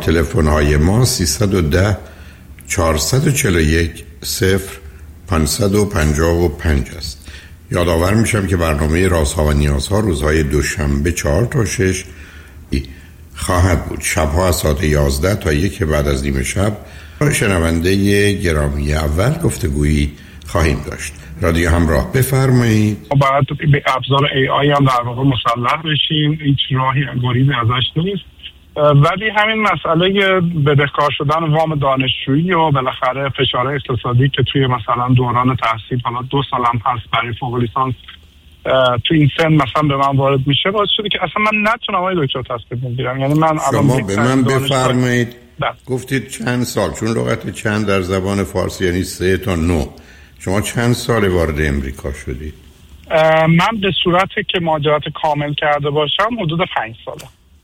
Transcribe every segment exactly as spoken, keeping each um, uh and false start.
تلفن های ما سیصد و ده چهارصد و چهل و یک صفر پانصد و پنجاه و پنج است. یادآور میشم که برنامه رازها و نیازها روزهای دوشنبه چهار تا شش خواهد بود. شبها از ساعت یازده تا یک بعد از نیمه شب شنونده گرامی اول گفتگویی خواهیم داشت. رادیو همراه، بفرمایید. باید به ابزار ای آی هم در واقع مسلح بشیم، هیچ راهی الگوریتم ازش نیست، ولی همین مسئله بدهکار شدن وام دانشجویی و بالاخره فشار اقتصادی که توی مثلا دوران تحصیل حالا دو سالم هست برای فوق لیسانس تو این سن مثلا به من وارد میشه، باعث شده که اصلا من نتونم آقای دکتر تصمیم بگیرم. یعنی من شما به من بفرمایید گفتید چند سال، چون لغت چند در زبان فارسی یعنی سه تا نه، شما چند سال وارد امریکا شدید؟ من به صورتی که مهاجرت کامل کرده باشم حدود پنج ساله.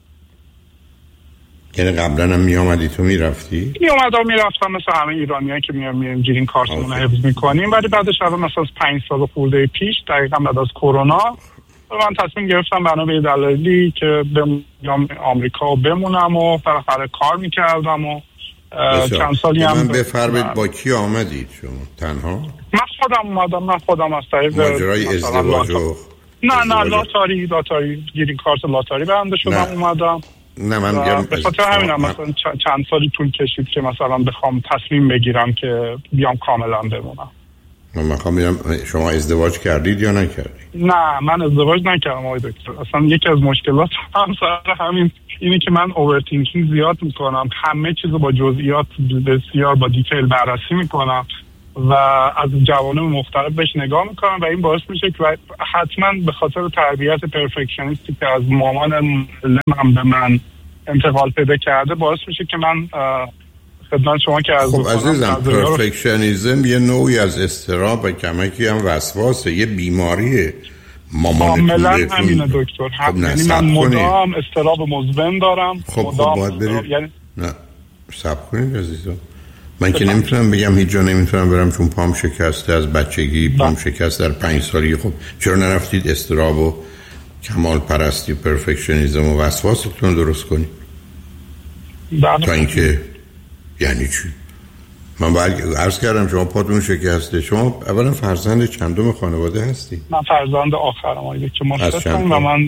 یعنی قبلا هم می آمدی تو می رفتی؟ می اومدم می رفتم مثل همه ایرانی هایی که می میریم گرین کارتمون رو حفظ می کنیم، ولی بعدش الان مثلا پنج سال خورده پیش دقیقا بعد از کرونا من تصمیم گرفتم بنا به دلایلی که بمونم آمریکا و بمونم و بالاخره کار می کردم و چند سالی هم. من بفرمایید با کی آمدید شما؟ تنها؟ من خودم اومدم. من خودم از طریق ماجرای ازدواج و نه نه لاتاری لاتاری گرین کارت لاتاری برنده شدم اومدم. نه من میگم به خاطر همینم مثلا چند سالی طول کشید که مثلا بخوام تصمیم بگیرم که بیام کاملا بمونم. من میخوام ببینم شما ازدواج کردید یا نکردید؟ نه من ازدواج نکردم آقای دکتر. اصلا یکی از مشکلات هم سر همین اینه که من اوورتینکینگ زیاد میکنم، همه چیزو با جزئیات بسیار با دیتیل بررسی میکنم و از جوانب مختلف بهش نگاه میکنم و این باعث میشه که حتما به خاطر تربیت پرفکشنیستی که از مامان معلمم به من انتقال پیدا کرده باعث میشه که من خدمت شما که از خب عزیزم پرفکشنیزم یه نوعی از اضطراب و کمکی هم وسواسه، یه بیماریه. کاملا همینه دکتر. خب یعنی من مدام اضطراب مزمن دارم. خب خب باید برید یعنی... نه صبر کنید عزیزم. من که نمیتونم بگم هیچ جا نمیتونم برم چون پام شکسته از بچگی، پام شکست در پنج سالی. خب چرا نرفتید اضطراب و کمال پرستی و پرفکشنیزم و وسواستون درست کنید؟ تا اینکه یعنی چی؟ من باید عرض کردم شما پاتون شکسته. شما اولا فرزند چندم خانواده هستی؟ من فرزند آخرم آیده که مشتم و من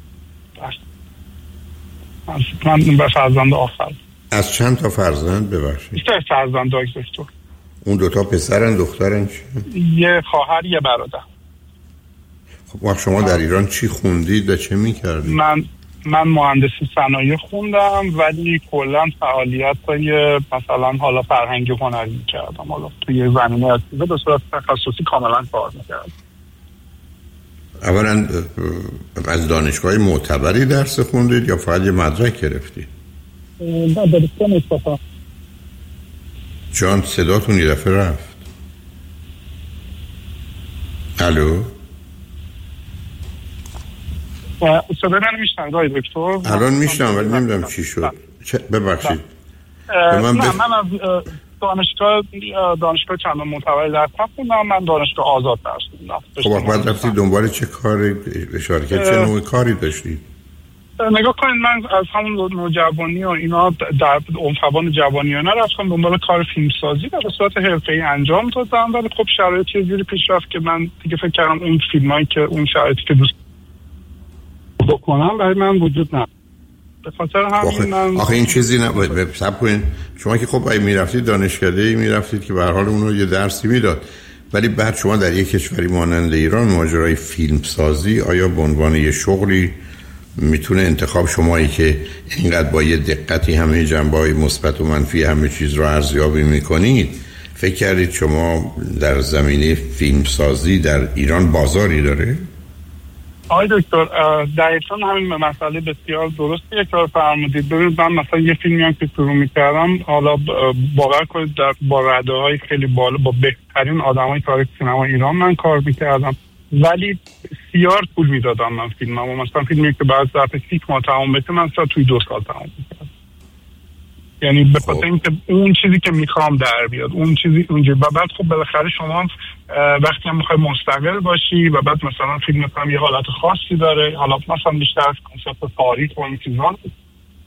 من به فرزند آخر. از چند تا فرزند ببخشید؟ سه فرزند دکتر. اون دوتا پسرن دخترن چی؟ یه خواهر یه برادر. خب وقت شما در ایران چی خوندید و چه میکردید؟ من من مهندسی صنایع خوندم ولی کلا فعالیت‌های مثلا حالا فرهنگی هنری می‌کردم. حالا توی زمینه از به صورت تخصصی کاملا کار می‌کردم. اولا از دانشگاه معتبری درس خوندید یا فقط یه مدرک گرفتید؟ نه درسته مصطفی. جان صداتون یه دفعه رفت. الو صدا من میشنم دای دکتر؟ الان میشنم ولی نمیدونم چی شد. ببخشید. من بف... من از دانشگاه دانشگاه چندان معتبری درس خوندم. من دانشگاه آزاد درس خوندم. خب بعد رفتید دنبال چه کاری اشاره کرد؟ چه نوع کاری داشتید؟ نگاه کنید من از همون نوجوانی و اینا در عنفوان جوانی ها نرفتم دنبال کار فیلمسازی و به صورت حرفه‌ای انجام دادم، ولی خب شرایطی یه جوری پیش رفت که من دیگه فکر کردم اون فیلمایی که اون شرایطی که دوست بکنم برای من وجود نداره. به خاطر همین من آخه این چیزی نباید صبر کنین. شما که خب اگه میرفتید دانشکده‌ای میرفتید که به هر حال اون رو یه درسی میداد، ولی بعد شما در یک کشوری مانند ایران ماجرای فیلمسازی آیا به عنوان یه شغلی میتونه انتخاب شمایی که اینقدر با یه دقتی همه جنبه‌های مثبت و منفی همه چیز رو ارزیابی میکنید، فکر کردید شما در زمینه فیلمسازی در ایران بازاری داره؟ آقای دکتر دقیقاً همین مسئله بسیار درستی یک کار فرمودید. ببینید من مثلا یه فیلمی هم که شروع میکردم، حالا باور کنید در با رده های خیلی بالا با بهترین آدمای تاریخ سینما ایران من کار میکردم، ولی بسیار پول میدادم من فیلمم. مثلا فیلمی که بعد ظرف سی ماه تمام بشه من شاید توی دو سال تمام میکردم. یعنی به خاطر اینکه اون چیزی که میخوام در بیاد، اون چیزی اونجا. و بعد خب بالاخره شما وقتی هم میخوای مستقل باشی و بعد مثلا فیلم هم یه حالت خاصی داره، حالا مثلا بیشتر از کنسپت تاریخ و این چیزا،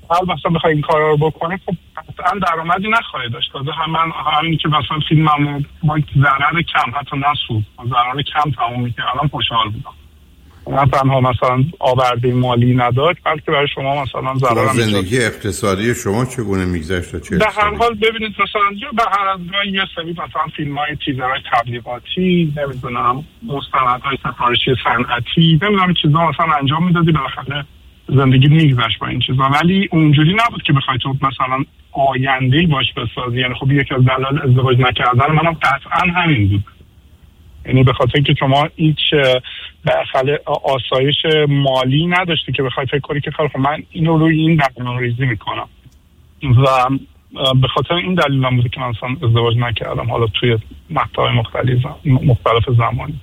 حال مثلا بخوای این کارا رو بکنی خب قطعا درآمدی نخواهی داشت. تازه هم من همین که مثلا فیلممو با ضرر کم حتی نسود ضرر کم تموم می‌کردم خوشحال بودم. نه تنها مثلا آورده مالی نداشت بلکه برای شما مثلا ضرر هم زندگی اقتصادی شما چگونه میگذشت تا چه به هر حال ببینید مثلا به هر از یه سری مثلا فیلم‌های تیزرهای تبلیغاتی نمیدونم مستندهای سفارشی صنعتی نمیدونم چیزا مثلا انجام میدادی بالاخره زندگی میگذشت با این چیزا، ولی اونجوری نبود که بخوای تو مثلا آینده‌ای باش بسازی. یعنی خب یکی از دلایل ازدواج نکردن منم قطعا همین بود، یعنی به خاطر اینکه شما هیچ بالاخره آسایش مالی نداشتی که بخوای فکر کنی که خب من اینو روی این برنامه‌ریزی میکنم و به خاطر این دلیل هم بود که من مثلا ازدواج نکردم، حالا توی مقطع مختلف مختلف زمانی.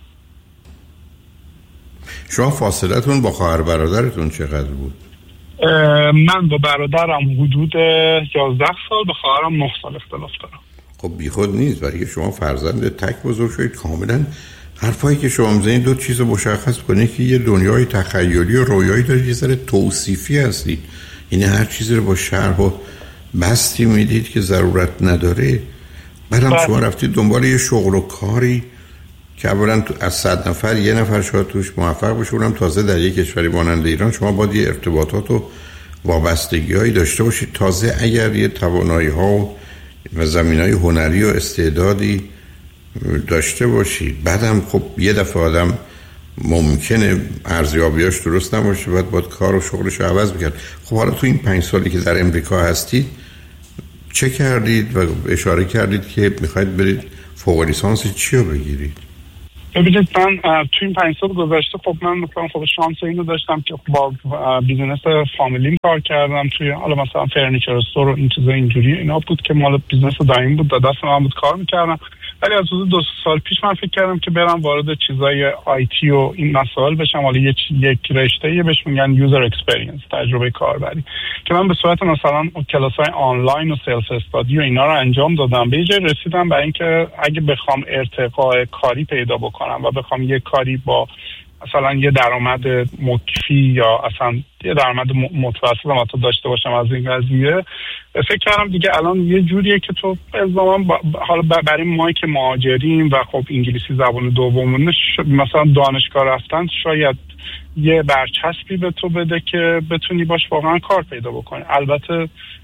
شما فاصلتون با خواهر برادرتون چقدر بود؟ من با برادرم حدود یازده سال، با خواهرم نه سال اختلاف دارم. خب بیخود نیست برای شما فرزند تک بزرگ شدید. کاملا حرفایی که شما میزنید دو چیز رو مشخص کنه که یه دنیای تخیلی و رویایی دارید، یه ذره توصیفی هستید. یعنی هر چیزی رو با شرح و بستی میدید که ضرورت نداره. بعدم شما رفتید دنبال یه شغل و کاری که اولا از صد نفر یه نفر شاید توش موفق باشه، اونم تازه در یک کشوری مانند ایران. شما باید یه ارتباطات و وابستگی هایی داشته باشید، تازه اگر یه توانایی ها و زمینای هنری و استعدادی داشته باشید. بعدم خب یه دفعه آدم ممکنه ارزیابیاش درست نباشه، بعد باید کار و شغلش رو عوض بکرد. خب حالا تو این پنج سالی که در امریکا هستید چه کردید و اشاره کردید که میخواید برید فوق لیسانس چی رو بگیرید؟ ببینید من تو این پنج سال گذشته خب من مثلا خب شانس اینو داشتم که با بیزینس فامیلیم کار کردم توی حالا مثلا فرنیچر استور و این چیزا اینجوری اینا بود که مال بیزینس دایم بود، دست من بود کار میکردم. ولی از حدود دو سال پیش من فکر کردم که برم وارد چیزای آیتی و این مسائل بشم، حالا یک یک رشته‌ای بهش میگن یوزر اکسپریانس، تجربه کاربری، که من به صورت مثلا کلاس‌های آنلاین و سلف استادی و اینا رو انجام دادم. به یه جای رسیدم برای اینکه اگه بخوام ارتقاء کاری پیدا بکنم و بخوام یه کاری با مثلا یه درآمد مکفی یا اصلا یه درآمد متوسط هم حتی داشته باشم از این قضیه، فکر کردم دیگه الان یه جوریه که تو الزاما حالا برای ما که مهاجریم و خب انگلیسی زبان دومونه مثلا دانشگاه رفتن شاید یه برچسبی به تو بده که بتونی باش واقعا کار پیدا بکنی. البته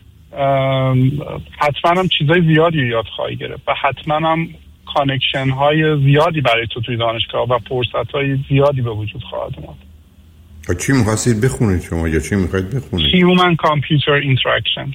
حتما هم چیزای زیادی یاد خواهی گرفت و حتما هم کانکشن های زیادی برای تو توی دانشگاه و فرصت های زیادی به وجود خواهد اومد. چی می‌خواستید بخونید شما یا چی می‌خواید بخونید؟ Human Computer Interaction.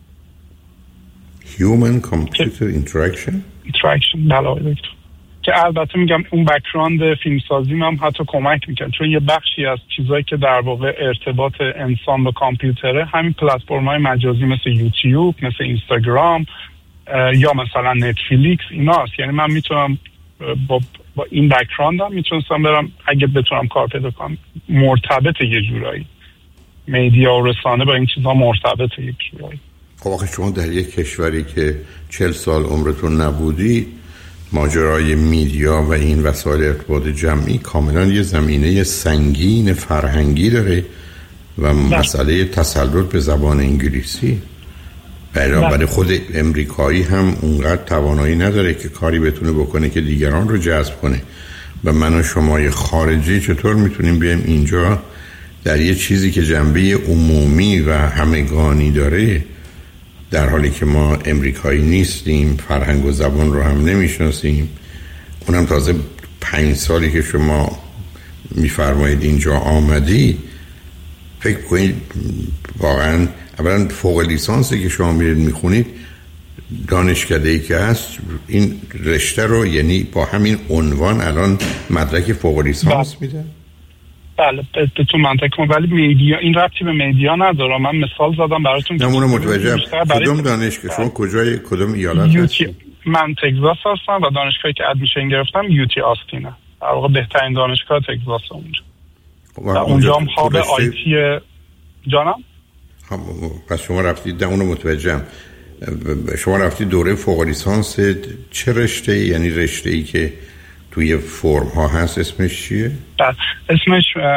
Human Computer Interaction؟ Interaction بله دکتر. که البته میگم اون بک‌گراند فیلمسازی من حتی کمک میکنه، چون یه بخشی از چیزایی که در واقع ارتباط انسان با کامپیوتره همین پلتفرم‌های مجازی مثل یوتیوب، مثل اینستاگرام یا مثلا نتفلیکس ایناست. یعنی من میتونم با, با این بک‌گراندم میتونستم برم اگه بتونم کار پیدا کنم مرتبط یه جورایی میدیا و رسانه با این چیزا مرتبط یه جورایی. خب آخه شما در یک کشوری که چهل سال عمرتون نبودی، ماجرای میدیا و این وسایل ارتباط جمعی کاملا یه زمینه سنگین فرهنگی داره و مسئله تسلط به زبان انگلیسی برای خود امریکایی هم اونقدر توانایی نداره که کاری بتونه بکنه که دیگران رو جذب کنه. و من و شمای خارجی چطور میتونیم بیایم اینجا در یه چیزی که جنبه عمومی و همگانی داره، در حالی که ما امریکایی نیستیم، فرهنگ و زبان رو هم نمیشناسیم، اونم تازه پنج سالی که شما میفرمایید اینجا آمدی، فکر کنید واقعا اولا فوق لیسانسی که شما میرید میخونید دانشکده‌ای که هست این رشته رو یعنی با همین عنوان الان مدرک فوق لیسانس میده؟ بله به تو منطقه، ولی میدیا این ربطی به میدیا نداره. من مثال زدم براتون. نمونه متوجهم. کدوم دانشگاه شما کجای کدوم ایالت هستی؟ من تگزاس هستم و دانشگاهی که ادمیشن گرفتم یوتی آستینه، در واقع بهترین دانشگاه تگزاس اونجا. و اونجا هم هاب آیتی جانم. پس شما رفتید در اونو متوجهم. شما رفتید دوره فوق لیسانس چه رشته؟ یعنی رشته ای که توی فرم ها هست اسمش چیه؟ اسمش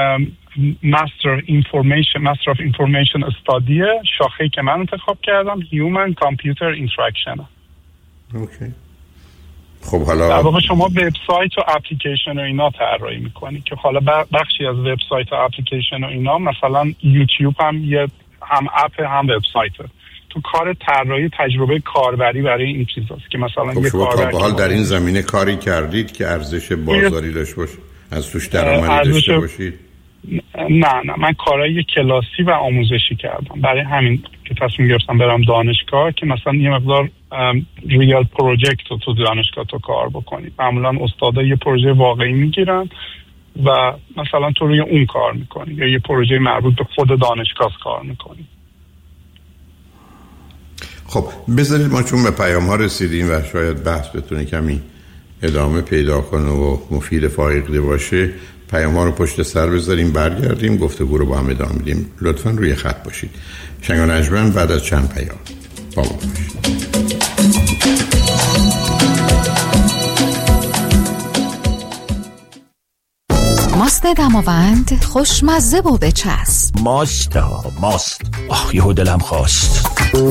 ماستر اینفورمیشن ماستر آف اینفورمیشن استادی، شاخه‌ای که من انتخاب کردم هیومن کامپیوتر اینتراکشن. اوکی. خب حالا در واقع شما وبسایت و اپلیکیشن و اینا طراحی میکنی که حالا بخشی از وبسایت و اپلیکیشن و اینا مثلا یوتیوب هم یه هم اپ هم وبسایته. تو کار طراحی تجربه کاربری برای این چیزاست که مثلا خب یه کاربر حال در این زمینه کاری کردید که ارزش بازاری داشته باشه، از توش درآمدی داشته باشید؟ نه نه من کارهای کلاسی و آموزشی کردم، برای همین که تصمیم گرفتم برم دانشگاه که مثلا یه مقدار ریال پروژکت رو تو دانشگاه تو کار بکنی. معمولا استادا یه پروژه واقعی میگیرن و مثلا تو روی اون کار میکنی یا یه پروژه مربوط به خود دانشگاه کار میکنی. خب بذارید ما چون به پیام ها رسیدیم و شاید بحث بتونه کمی ادامه پیدا کنه و مفید فایقه باشه، پیام ها رو پشت سر بذاریم، برگردیم گفتگو رو با هم ادامه میدیم. لطفاً روی خط باشید. شنگ و نجمن بعد از چند پیام با ما باشید. ماست دماوند خوشمزه و بچسب. ماست ها ماست. آخ یهو دلم خواست.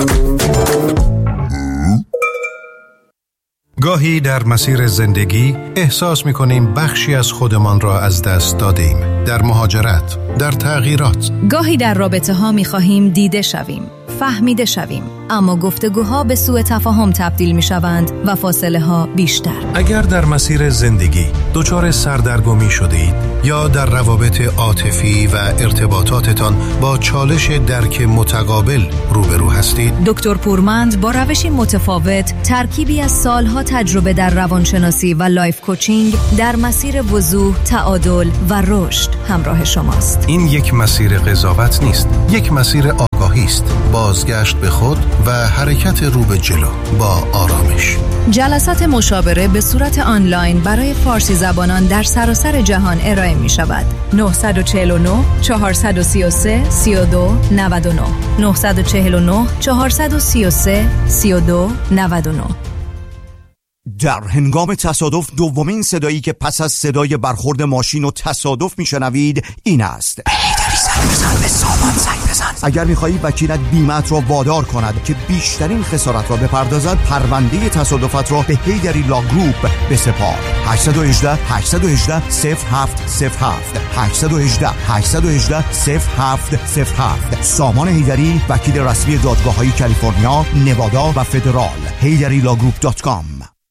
گاهی در مسیر زندگی احساس می‌کنیم بخشی از خودمان را از دست دادیم. در مهاجرت، در تغییرات. گاهی در رابطه‌ها می‌خواهیم دیده شویم، فهمیده شویم، اما گفتگوها به سوء تفاهم تبدیل می‌شوند و فاصله‌ها بیشتر. اگر در مسیر زندگی دچار سردرگمی شدید یا در روابط عاطفی و ارتباطاتتان با چالش درک متقابل روبرو هستید، دکتر پورمند با روشی متفاوت، ترکیبی از سالها تجربه در روانشناسی و لایف کوچینگ در مسیر وضوح، تعادل و رشد همراه شماست. این یک مسیر قضاوت نیست، یک مسیر آگاهی است، بازگشت به خود و حرکت رو به جلو با آرامش. جلسات مشاوره به صورت آنلاین برای فارسی زبانان در سراسر جهان ارائه می شود. نه چهار نه چهار سه سه سه دو نه نه نه چهار نه چهار سه سه سه دو نه نه. در هنگام تصادف دومین صدایی که پس از صدای برخورد ماشین و تصادف میشنوید این است: هیدری زنگ بزن، به سامان زنگ بزن. اگر میخواهی وکیلت بیمت را وادار کند که بیشترین خسارت را بپردازد، پرونده تصادفت را به هیدری لا گروپ بسپار. هشت یک هشت هشت یک هشت صفر هفت صفر هفت هشت یک هشت هشت یک هشت صفر هفت صفر هفت. سامان هیدری، وکیل رسمی دادگاه‌های کالیفرنیا، نوادا و فدرال. هیدری لا گروپ دات کام.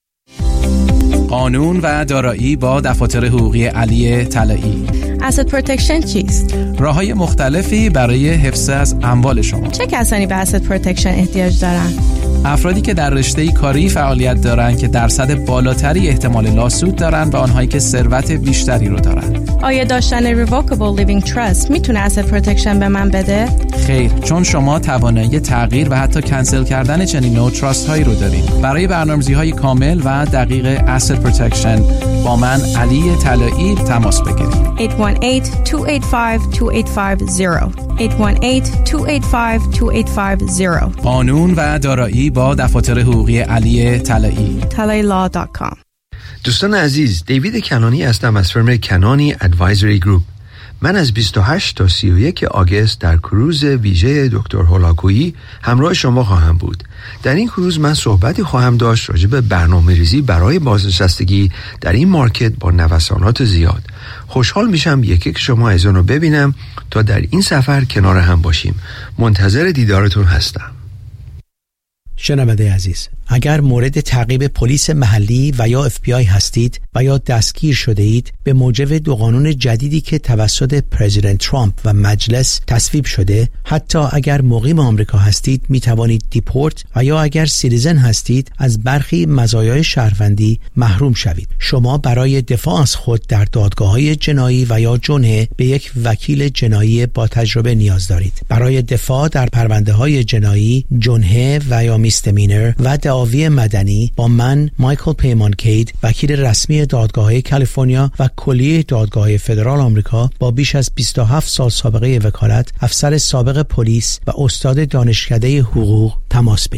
قانون و دارایی با دفاتر حقوقی علی طلایی. asset protection چیست؟ راه‌های مختلفی برای حفظ از اموال شما. چه کسانی به asset protection احتیاج دارند؟ افرادی که در رشته کاری فعالیت دارند که درصد بالاتری احتمال لاسود دارند و آنهایی که ثروت بیشتری رو دارند. آیا داشتن revocable living trust میتونه asset protection به من بده؟ خیر، چون شما توانایی تغییر و حتی کنسل کردن چنین نوع تراست هایی رو دارید. برای برنامه‌ریزی‌های کامل و دقیق asset protection با من علی طلایی تماس بگیرید. هشت یک هشت دو هشت پنج دو هشت پنج صفر هشت یک هشت دو هشت پنج دو هشت پنج صفر. قانون و دارایی با دفاتر حقوقی علی طلایی. طلایی لا دات کام. دوستان عزیز، دیوید کنانی هستم از فرم کنانی ادوایزری گروپ. من از بیست و هشت تا سی و یک آگوست در کروز ویژه دکتر هولاکویی همراه شما خواهم بود. در این کروز من صحبتی خواهم داشت راجع به برنامه‌ریزی برای بازنشستگی در این مارکت با نوسانات زیاد. خوشحال میشم یکی که شما از اون رو ببینم تا در این سفر کنار هم باشیم. منتظر دیدارتون هستم. شنونده عزیز، اگر مورد تعقیب پلیس محلی و یا اف بی آی هستید و یا دستگیر شده اید، به موجب دو قانون جدیدی که توسط پرزیدنت ترامپ و مجلس تصویب شده، حتی اگر مقیم آمریکا هستید می توانید دیپورت و یا اگر سیتیزن هستید از برخی مزایای شهروندی محروم شوید. شما برای دفاع از خود در دادگاه‌های جنایی و یا جنحه به یک وکیل جنایی با تجربه نیاز دارید. برای دفاع در پرونده‌های جنایی، جنحه و یا میستمینر و دعاوی مدنی با من مایکل پیمانکید، وکیل رسمی دادگاه‌های کالیفرنیا و کلیه دادگاه‌های فدرال آمریکا با بیش از بیست و هفت سال سابقه وکالت، افسر سابق پلیس و استاد دانشکده حقوق تماس بگیرید.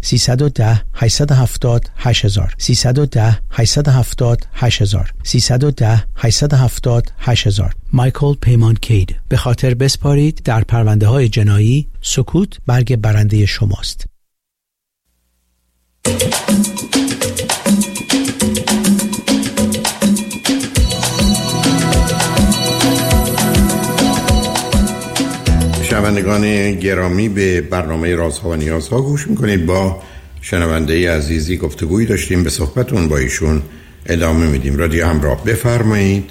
سیصد و ده هشتصد و هفتاد هشت هزار سیصد و ده هشتصد و هفتاد هشت هزار سیصد و ده هشتصد و هفتاد هشت هزار. مایکل پیمان کید. به خاطر بسپارید در پرونده های جنایی سکوت برگ برنده شماست. شنوندگان گرامی، به برنامه رازها و نیازها گوش میکنید. با شنونده عزیزی گفتگویی داشتیم، به صحبتون با ایشون ادامه میدیم. رادیو همراه، بفرمایید.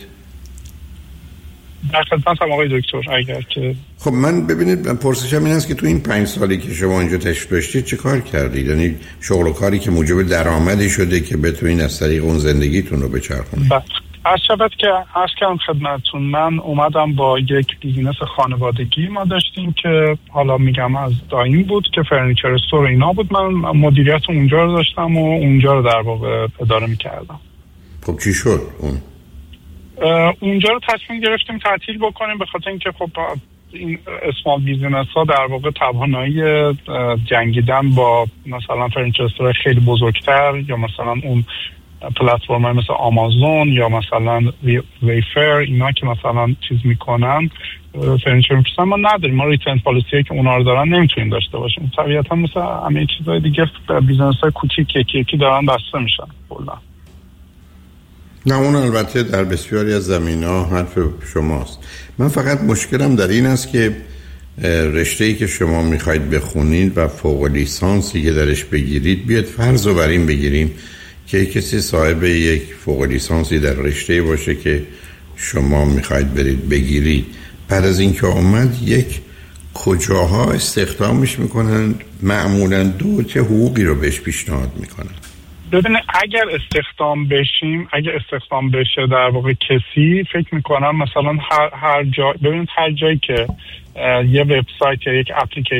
در خدمتم آقای دکتر. اگر که خب من ببینید، پرسشم این است که تو این پنج سالی که شما اینجا تشریف داشتید چه کار کردید؟ یعنی شغل و کاری که موجب درآمدی شده که بتونید از طریق اون زندگیتون رو بچرخونید. عرض شود که عرض کردم خدمتتون، من اومدم با یک بیزینس خانوادگی ما داشتیم که حالا میگم از دایم بود که فرنیچر استور اینا بود. من مدیریت اونجا رو داشتم و اونجا رو در واقع اداره میکردم. خب چی شد اون؟ اونجا رو تصمیم گرفتیم تعطیل بکنیم به خاطر اینکه خب این اسمال بیزینس ها در واقع توانایی جنگیدن با مثلا فرنیچر استور خیلی بزرگتر یا مثلا اون پلتفرم‌های مثل آمازون یا مثلا ویفر اینا که مثلا چیز میکنن فرنیچر میفروشن ما نداریم. ما ریترن پالیسی که اونا رو دارن نمیتونیم داشته باشیم. طبیعتا مثل همه چیزهای دیگه بیزنس‌های کوچیک یکی یکی دارن بسته میشن کلا. نه اون البته در بسیاری از زمینه‌ها حرف شماست. من فقط مشکلم در این است که رشته‌ای که شما میخواید بخونید و فوق لیسانسی که درش بگیرید، بیاد فرض رو بر این بگیریم که کسی صاحب یک فوق لیسانسی در رشته باشه که شما میخواید برید بگیرید، بعد از اینکه اومد یک کجاها استخدامش میکنن، معمولا دو چه حقوقی رو بهش پیشنهاد میکنن؟ ببینه اگر استخدام بشیم، اگر استخدام بشه در واقع کسی، فکر میکنم مثلا هر هر جا ببینید هر جایی که یه وبسایت یا یک اپلیکیشن